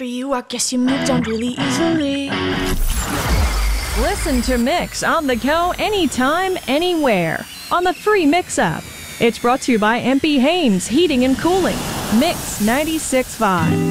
for you, I guess you moved on really easily. Listen to Mix on the go anytime, anywhere on the free Mix app. It's brought to you by MP Haynes Heating and Cooling. Mix 96.5.